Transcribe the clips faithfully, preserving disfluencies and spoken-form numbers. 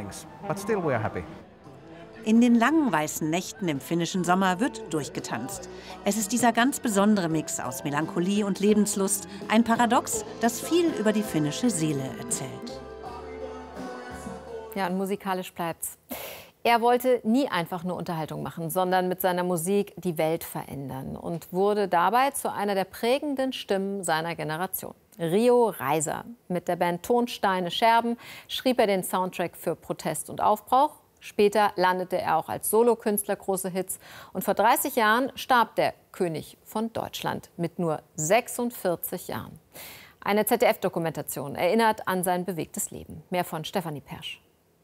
things, but still we are happy. In den langen weißen Nächten im finnischen Sommer wird durchgetanzt. Es ist dieser ganz besondere Mix aus Melancholie und Lebenslust, ein Paradox, das viel über die finnische Seele erzählt. Ja, und musikalisch bleibt's. Er wollte nie einfach nur Unterhaltung machen, sondern mit seiner Musik die Welt verändern und wurde dabei zu einer der prägenden Stimmen seiner Generation. Rio Reiser. Mit der Band Tonsteine Scherben schrieb er den Soundtrack für Protest und Aufbruch. Später landete er auch als Solokünstler große Hits. Und vor dreißig Jahren starb der König von Deutschland mit nur sechsundvierzig Jahren. Eine Z D F-Dokumentation erinnert an sein bewegtes Leben. Mehr von Stefanie Persch.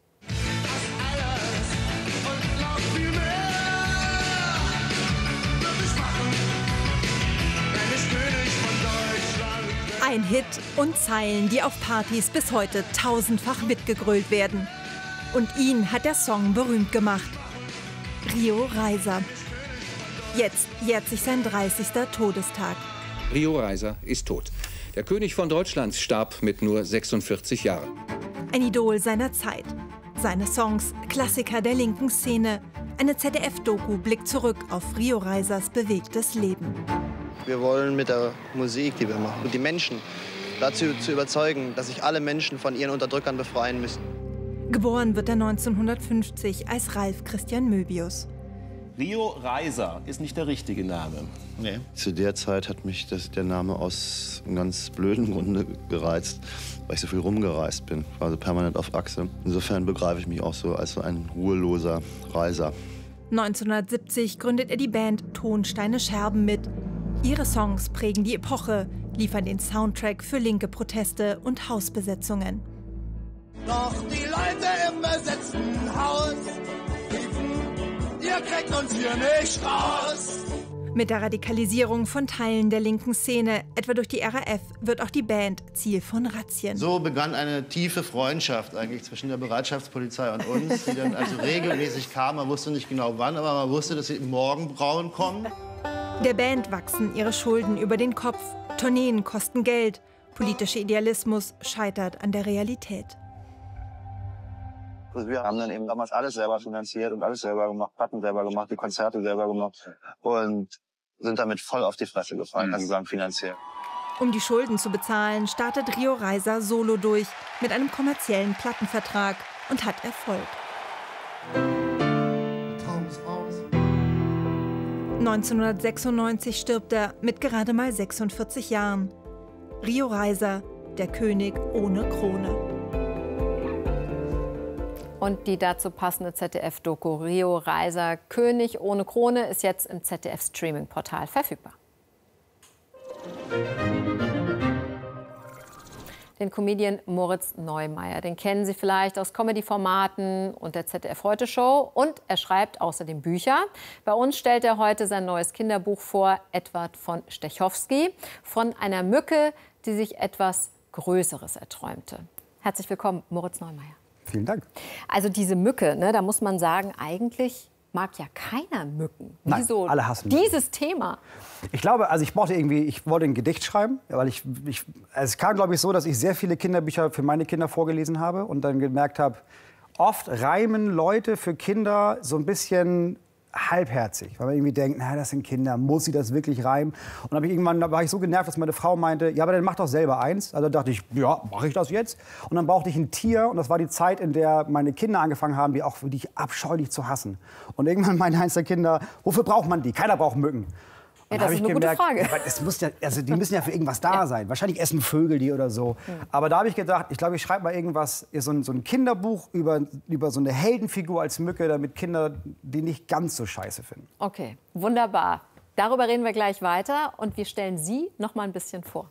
Ein Hit und Zeilen, die auf Partys bis heute tausendfach mitgegrölt werden. Und ihn hat der Song berühmt gemacht. Rio Reiser. Jetzt jährt sich sein dreißigster Todestag. Rio Reiser ist tot. Der König von Deutschland starb mit nur sechsundvierzig Jahren. Ein Idol seiner Zeit. Seine Songs, Klassiker der linken Szene. Eine Z D F-Doku blickt zurück auf Rio Reisers bewegtes Leben. Wir wollen mit der Musik, die wir machen, die Menschen dazu zu überzeugen, dass sich alle Menschen von ihren Unterdrückern befreien müssen. Geboren wird er neunzehnhundertfünfzig als Ralf Christian Möbius. Rio Reiser ist nicht der richtige Name. Nee. Zu der Zeit hat mich das, der Name aus einem ganz blöden Grunde gereizt, weil ich so viel rumgereist bin. Ich war also permanent auf Achse. Insofern begreife ich mich auch so als so ein ruheloser Reiser. neunzehnhundertsiebzig gründet er die Band Tonsteine Scherben mit. Ihre Songs prägen die Epoche, liefern den Soundtrack für linke Proteste und Hausbesetzungen. Doch die Leute im besetzten Haus riefen, ihr kriegt uns hier nicht raus. Mit der Radikalisierung von Teilen der linken Szene, etwa durch die R A F, wird auch die Band Ziel von Razzien. So begann eine tiefe Freundschaft eigentlich zwischen der Bereitschaftspolizei und uns, die dann also regelmäßig kam. Man wusste nicht genau wann, aber man wusste, dass sie im Morgenbrauen kommen. Der Band wachsen ihre Schulden über den Kopf. Tourneen kosten Geld. Politischer Idealismus scheitert an der Realität. Also wir haben dann eben damals alles selber finanziert und alles selber gemacht, Platten selber gemacht, die Konzerte selber gemacht und sind damit voll auf die Fresse gefallen, kann ich sagen, finanziell. Um die Schulden zu bezahlen, startet Rio Reiser solo durch mit einem kommerziellen Plattenvertrag und hat Erfolg. neunzehnhundertsechsundneunzig stirbt er mit gerade mal sechsundvierzig Jahren. Rio Reiser, der König ohne Krone. Und die dazu passende Z D F-Doku Rio Reiser, König ohne Krone, ist jetzt im Z D F-Streaming-Portal verfügbar. Den Comedian Moritz Neumeier, den kennen Sie vielleicht aus Comedy-Formaten und der Z D F-Heute-Show. Und er schreibt außerdem Bücher. Bei uns stellt er heute sein neues Kinderbuch vor, Edward von Stechowski, von einer Mücke, die sich etwas Größeres erträumte. Herzlich willkommen, Moritz Neumeier. Vielen Dank. Also diese Mücke, ne, da muss man sagen, eigentlich mag ja keiner Mücken. Nein, Wieso alle hassen Mücken. dieses Thema? Ich glaube, also ich brauchte irgendwie, ich wollte ein Gedicht schreiben, weil ich, ich es kam, glaube ich, so, dass ich sehr viele Kinderbücher für meine Kinder vorgelesen habe und dann gemerkt habe, oft reimen Leute für Kinder so ein bisschen halbherzig, weil man irgendwie denkt, na, das sind Kinder, muss sie das wirklich reimen? Und dann hab ich irgendwann da war ich so genervt, dass meine Frau meinte, ja, aber dann mach doch selber eins. Also dachte ich, ja, mache ich das jetzt? Und dann brauchte ich ein Tier und das war die Zeit, in der meine Kinder angefangen haben, die auch wirklich abscheulich zu hassen. Und irgendwann meinte eins der Kinder, wofür braucht man die? Keiner braucht Mücken. Ja, das ist eine gemerkt, gute Frage. Es muss ja, also die müssen ja für irgendwas da Ja. sein. Wahrscheinlich essen Vögel die oder so. Ja. Aber da habe ich gedacht, ich glaube, ich schreibe mal irgendwas, so ein, so ein Kinderbuch über, über so eine Heldenfigur als Mücke, damit Kinder die nicht ganz so scheiße finden. Okay, wunderbar. Darüber reden wir gleich weiter und wir stellen Sie noch mal ein bisschen vor.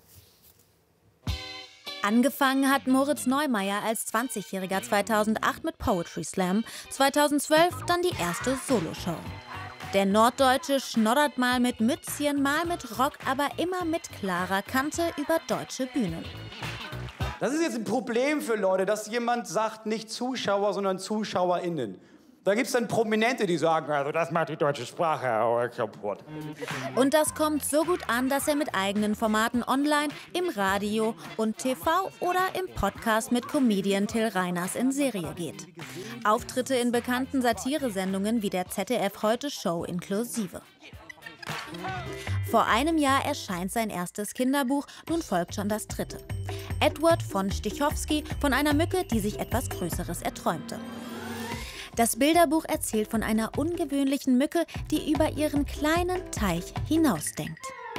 Angefangen hat Moritz Neumeier als zwanzigjähriger zweitausendacht mit Poetry Slam, zweitausendzwölf dann die erste Soloshow. Der Norddeutsche schnoddert mal mit Mützchen, mal mit Rock, aber immer mit klarer Kante über deutsche Bühnen. Das ist jetzt ein Problem für Leute, dass jemand sagt, nicht Zuschauer, sondern ZuschauerInnen. Da gibt es dann Prominente, die sagen, also das macht die deutsche Sprache kaputt. Und das kommt so gut an, dass er mit eigenen Formaten online, im Radio und T V oder im Podcast mit Comedian Till Reiners in Serie geht. Auftritte in bekannten Satiresendungen wie der Z D F-Heute-Show inklusive. Vor einem Jahr erscheint sein erstes Kinderbuch, nun folgt schon das dritte. Edward von Stichowski von einer Mücke, die sich etwas Größeres erträumte. Das Bilderbuch erzählt von einer ungewöhnlichen Mücke, die über ihren kleinen Teich hinausdenkt.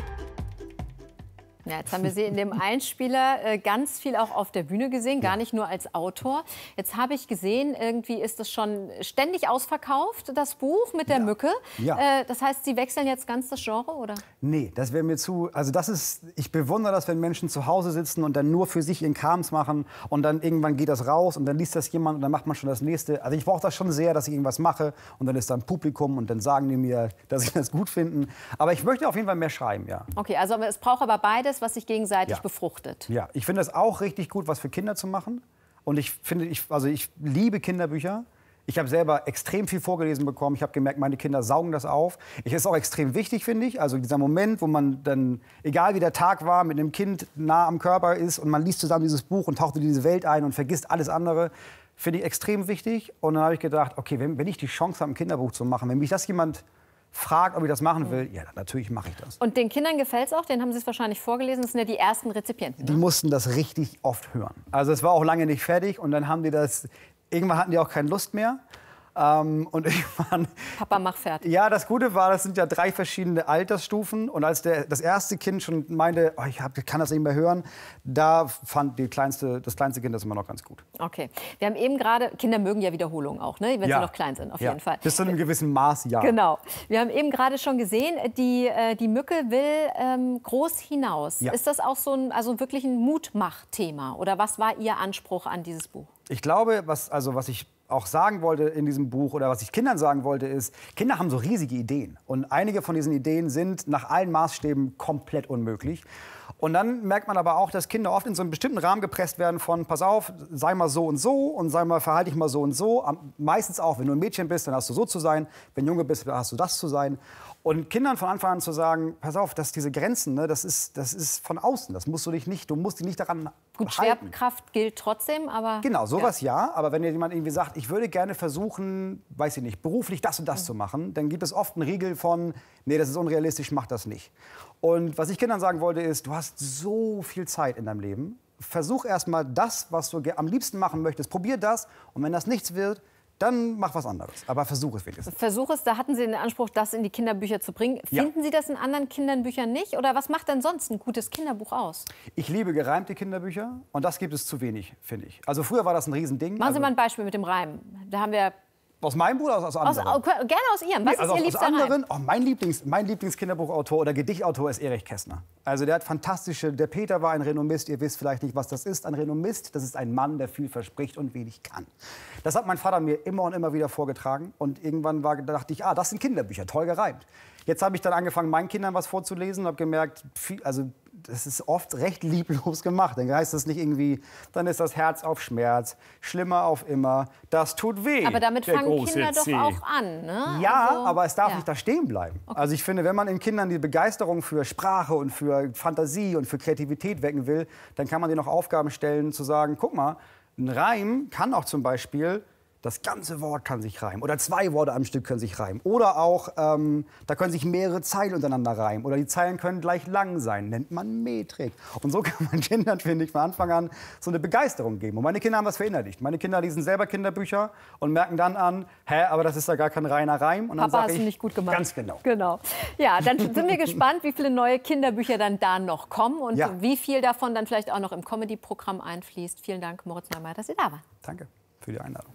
Ja, jetzt haben wir Sie in dem Einspieler äh, ganz viel auch auf der Bühne gesehen, gar nicht nur als Autor. Jetzt habe ich gesehen, irgendwie ist das schon ständig ausverkauft, das Buch mit der ja. Mücke. Ja. Äh, das heißt, Sie wechseln jetzt ganz das Genre, oder? Nee, das wäre mir zu... Also das ist... Ich bewundere das, wenn Menschen zu Hause sitzen und dann nur für sich ihren Krams machen und dann irgendwann geht das raus und dann liest das jemand und dann macht man schon das Nächste. Also ich brauche das schon sehr, dass ich irgendwas mache und dann ist da ein Publikum und dann sagen die mir, dass sie das gut finden. Aber ich möchte auf jeden Fall mehr schreiben, ja. Okay, also es braucht aber beides, was sich gegenseitig ja. befruchtet. Ja, ich finde es auch richtig gut, was für Kinder zu machen. Und ich finde, ich, also ich liebe Kinderbücher. Ich habe selber extrem viel vorgelesen bekommen. Ich habe gemerkt, meine Kinder saugen das auf. Ich ist auch extrem wichtig, finde ich. Also dieser Moment, wo man dann, egal wie der Tag war, mit einem Kind nah am Körper ist und man liest zusammen dieses Buch und taucht in diese Welt ein und vergisst alles andere, finde ich extrem wichtig. Und dann habe ich gedacht, okay, wenn, wenn ich die Chance habe, ein Kinderbuch zu machen, wenn mich das jemand fragt, ob ich das machen will, ja, natürlich mache ich das. Und den Kindern gefällt es auch? Den haben Sie es wahrscheinlich vorgelesen. Das sind ja die ersten Rezipienten. Die ne? mussten das richtig oft hören. Also es war auch lange nicht fertig und dann haben die das... Irgendwann hatten die auch keine Lust mehr. Ähm, und irgendwann, Papa, mach fertig. Ja, das Gute war, das sind ja drei verschiedene Altersstufen. Und als der, das erste Kind schon meinte, oh, ich hab, kann das nicht mehr hören, da fand die kleinste, das kleinste Kind das immer noch ganz gut. Okay. Wir haben eben gerade, Kinder mögen ja Wiederholungen auch, ne? wenn ja. sie noch klein sind, auf ja. jeden Fall. Bis zu einem gewissen Maß, ja. Genau. Wir haben eben gerade schon gesehen, die, äh, die Mücke will ähm, groß hinaus. Ja. Ist das auch so ein, also wirklich ein Mutmach-Thema? Oder was war Ihr Anspruch an dieses Buch? Ich glaube, was, also, was ich auch sagen wollte in diesem Buch oder was ich Kindern sagen wollte, ist, Kinder haben so riesige Ideen. Und einige von diesen Ideen sind nach allen Maßstäben komplett unmöglich. Und dann merkt man aber auch, dass Kinder oft in so einen bestimmten Rahmen gepresst werden von, pass auf, sei mal so und so und sei mal, verhalte dich mal so und so. Meistens auch, wenn du ein Mädchen bist, dann hast du so zu sein. Wenn du Junge bist, dann hast du das zu sein. Und Kindern von Anfang an zu sagen, pass auf, dass diese Grenzen, ne, das ist, das ist von außen. Das musst du dich nicht, du musst dich nicht daran Gut, halten. Schwerkraft gilt trotzdem, aber... Genau, sowas ja. ja. Aber wenn dir jemand irgendwie sagt, ich würde gerne versuchen, weiß ich nicht, beruflich das und das mhm. zu machen, dann gibt es oft einen Riegel von, nee, das ist unrealistisch, mach das nicht. Und was ich Kindern sagen wollte, ist, du hast so viel Zeit in deinem Leben. Versuch erst mal das, was du am liebsten machen möchtest. Probier das. Und wenn das nichts wird, dann mach was anderes. Aber versuch es wenigstens. Versuch es, da hatten Sie den Anspruch, das in die Kinderbücher zu bringen. Finden ja. Sie das in anderen Kinderbüchern nicht? Oder was macht denn sonst ein gutes Kinderbuch aus? Ich liebe gereimte Kinderbücher. Und das gibt es zu wenig, finde ich. Also früher war das ein Riesending. Machen also Sie mal ein Beispiel mit dem Reimen. Da haben wir... Aus meinem Buch oder aus, aus anderen? Aus, gerne aus Ihrem. Was nee, also ist Ihr aus, liebster aus anderen, Reim? oh, mein Lieblings, mein Lieblingskinderbuchautor oder Gedichtautor ist Erich Kästner. Also der hat fantastische, der Peter war ein Renommist, ihr wisst vielleicht nicht, was das ist. Ein Renommist, das ist ein Mann, der viel verspricht und wenig kann. Das hat mein Vater mir immer und immer wieder vorgetragen. Und irgendwann war, dachte ich, ah, das sind Kinderbücher, toll gereimt. Jetzt habe ich dann angefangen, meinen Kindern was vorzulesen und habe gemerkt, viel, also das ist oft recht lieblos gemacht. Dann heißt das nicht irgendwie, dann ist das Herz auf Schmerz, schlimmer auf immer, das tut weh. Aber damit fangen Kinder doch auch an, ne? Ja, also, aber es darf ja. nicht da stehen bleiben. Okay. Also ich finde, wenn man in Kindern die Begeisterung für Sprache und für Fantasie und für Kreativität wecken will, dann kann man denen noch Aufgaben stellen, zu sagen, guck mal, ein Reim kann auch zum Beispiel... Das ganze Wort kann sich reimen. Oder zwei Worte am Stück können sich reimen. Oder auch, ähm, da können sich mehrere Zeilen untereinander reimen. Oder die Zeilen können gleich lang sein. Nennt man Metrik. Und so kann man Kindern, finde ich, von Anfang an so eine Begeisterung geben. Und meine Kinder haben das verinnerlicht. Meine Kinder lesen selber Kinderbücher und merken dann an, hä, aber das ist ja gar kein reiner Reim. Und dann Papa, sag hast ich, du nicht gut gemacht. Ganz genau. Genau. Ja, dann sind wir gespannt, wie viele neue Kinderbücher dann da noch kommen und ja. wie viel davon dann vielleicht auch noch im Comedy-Programm einfließt. Vielen Dank, Moritz Neumeier, dass Sie da waren. Danke für die Einladung.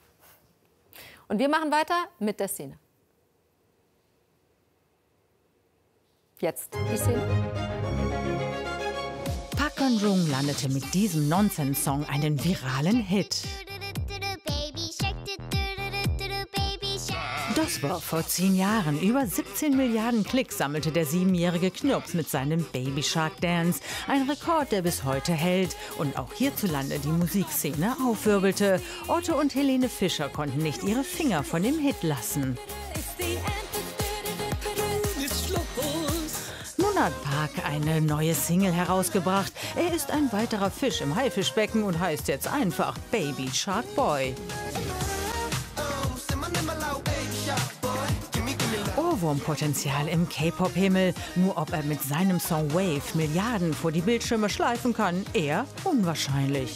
Und wir machen weiter mit der Szene. Jetzt die Szene. Park Eun-joong landete mit diesem Nonsense-Song einen viralen Hit. Das war vor zehn Jahren. Über siebzehn Milliarden Klicks sammelte der siebenjährige Knirps mit seinem Baby Shark Dance. Ein Rekord, der bis heute hält und auch hierzulande die Musikszene aufwirbelte. Otto und Helene Fischer konnten nicht ihre Finger von dem Hit lassen. Nun hat Park eine neue Single herausgebracht. Er ist ein weiterer Fisch im Haifischbecken und heißt jetzt einfach Baby Shark Boy. Ohrwurmpotenzial im K-Pop-Himmel. Nur ob er mit seinem Song Wave Milliarden vor die Bildschirme schleifen kann, eher unwahrscheinlich.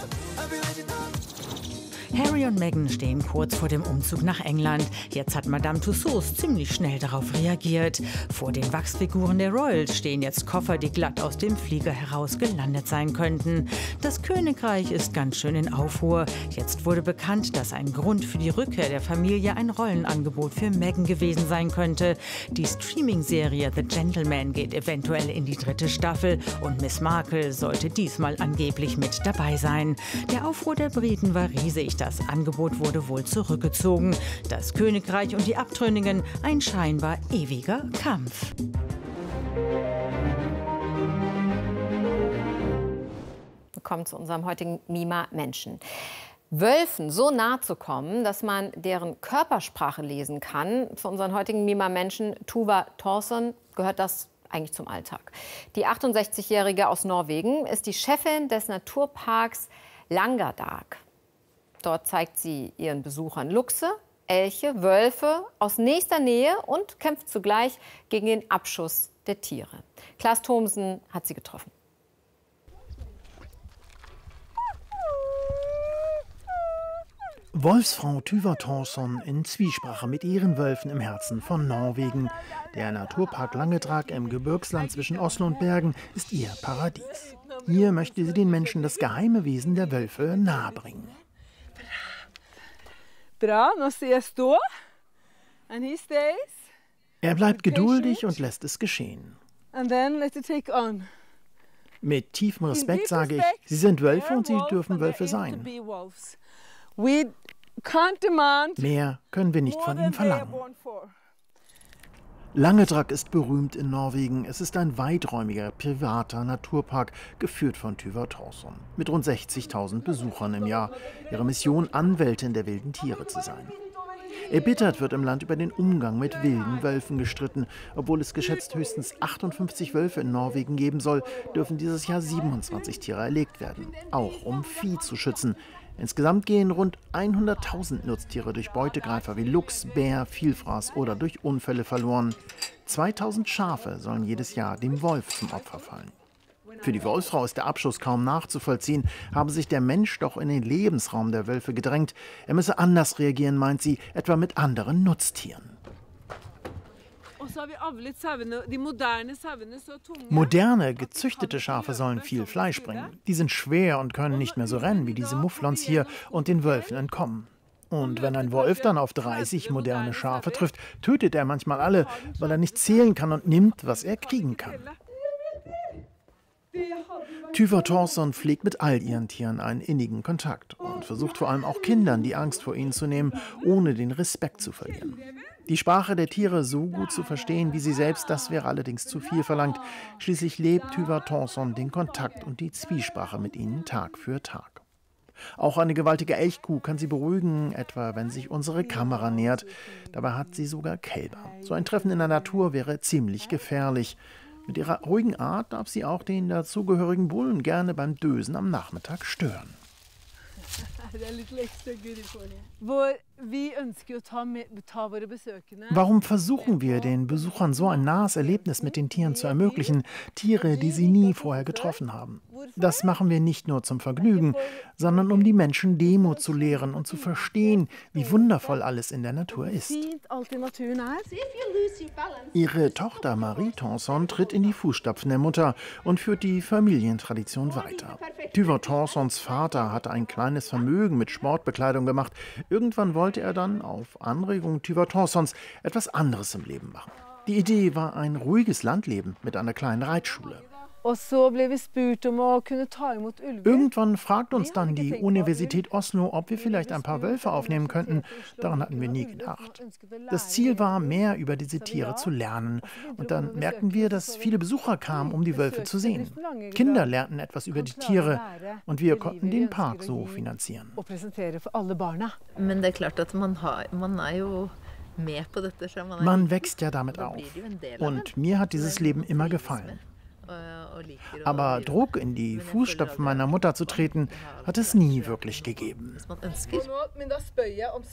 Harry und Meghan stehen kurz vor dem Umzug nach England. Jetzt hat Madame Tussauds ziemlich schnell darauf reagiert. Vor den Wachsfiguren der Royals stehen jetzt Koffer, die glatt aus dem Flieger heraus gelandet sein könnten. Das Königreich ist ganz schön in Aufruhr. Jetzt wurde bekannt, dass ein Grund für die Rückkehr der Familie ein Rollenangebot für Meghan gewesen sein könnte. Die Streaming-Serie The Gentleman geht eventuell in die dritte Staffel und Miss Markle sollte diesmal angeblich mit dabei sein. Der Aufruhr der Briten war riesig. Das Angebot wurde wohl zurückgezogen. Das Königreich und die Abtrünnigen, ein scheinbar ewiger Kampf. Willkommen zu unserem heutigen Mima Menschen. Wölfen so nah zu kommen, dass man deren Körpersprache lesen kann. Für unseren heutigen Mima Menschen, Tuva Thorsson, gehört das eigentlich zum Alltag. Die achtundsechzigjährige aus Norwegen ist die Chefin des Naturparks Langadag. Dort zeigt sie ihren Besuchern Luchse, Elche, Wölfe aus nächster Nähe und kämpft zugleich gegen den Abschuss der Tiere. Klaas Thomsen hat sie getroffen. Wolfsfrau Tuva Thorsson in Zwiesprache mit ihren Wölfen im Herzen von Norwegen. Der Naturpark Langadag im Gebirgsland zwischen Oslo und Bergen ist ihr Paradies. Hier möchte sie den Menschen das geheime Wesen der Wölfe nahebringen. Er bleibt geduldig und lässt es geschehen. Mit tiefem Respekt sage ich, Sie sind Wölfe und Sie dürfen Wölfe sein. Mehr können wir nicht von ihnen verlangen. Langadag ist berühmt in Norwegen. Es ist ein weiträumiger, privater Naturpark, geführt von Tuva Thorsson. Mit rund sechzigtausend Besuchern im Jahr. Ihre Mission, Anwältin der wilden Tiere zu sein. Erbittert wird im Land über den Umgang mit wilden Wölfen gestritten. Obwohl es geschätzt höchstens achtundfünfzig Wölfe in Norwegen geben soll, dürfen dieses Jahr siebenundzwanzig Tiere erlegt werden. Auch um Vieh zu schützen. Insgesamt gehen rund hunderttausend Nutztiere durch Beutegreifer wie Luchs, Bär, Vielfraß oder durch Unfälle verloren. zweitausend Schafe sollen jedes Jahr dem Wolf zum Opfer fallen. Für die Wolfsfrau ist der Abschuss kaum nachzuvollziehen, habe sich der Mensch doch in den Lebensraum der Wölfe gedrängt. Er müsse anders reagieren, meint sie, etwa mit anderen Nutztieren. Moderne, gezüchtete Schafe sollen viel Fleisch bringen. Die sind schwer und können nicht mehr so rennen wie diese Mufflons hier und den Wölfen entkommen. Und wenn ein Wolf dann auf dreißig moderne Schafe trifft, tötet er manchmal alle, weil er nicht zählen kann und nimmt, was er kriegen kann. Tuva Thorsson pflegt mit all ihren Tieren einen innigen Kontakt und versucht vor allem auch Kindern die Angst vor ihnen zu nehmen, ohne den Respekt zu verlieren. Die Sprache der Tiere so gut zu verstehen wie sie selbst, das wäre allerdings zu viel verlangt. Schließlich lebt Tuva Thorsson den Kontakt und die Zwiesprache mit ihnen Tag für Tag. Auch eine gewaltige Elchkuh kann sie beruhigen, etwa wenn sich unsere Kamera nähert. Dabei hat sie sogar Kälber. So ein Treffen in der Natur wäre ziemlich gefährlich. Mit ihrer ruhigen Art darf sie auch den dazugehörigen Bullen gerne beim Dösen am Nachmittag stören. Warum versuchen wir, den Besuchern so ein nahes Erlebnis mit den Tieren zu ermöglichen? Tiere, die sie nie vorher getroffen haben. Das machen wir nicht nur zum Vergnügen, sondern um die Menschen Demut zu lehren und zu verstehen, wie wundervoll alles in der Natur ist. Ihre Tochter Marie Thorsson tritt in die Fußstapfen der Mutter und führt die Familientradition weiter. Tuva Thorssons Vater hatte ein kleines Vermögen mit Sportbekleidung gemacht. Irgendwann wollte er dann auf Anregung Tuva Thorssons etwas anderes im Leben machen. Die Idee war ein ruhiges Landleben mit einer kleinen Reitschule. Irgendwann fragt uns dann die Universität Oslo, ob wir vielleicht ein paar Wölfe aufnehmen könnten. Daran hatten wir nie gedacht. Das Ziel war, mehr über diese Tiere zu lernen. Und dann merkten wir, dass viele Besucher kamen, um die Wölfe zu sehen. Kinder lernten etwas über die Tiere und wir konnten den Park so finanzieren. Man wächst ja damit auf. Und mir hat dieses Leben immer gefallen. Aber Druck, in die Fußstapfen meiner Mutter zu treten, hat es nie wirklich gegeben.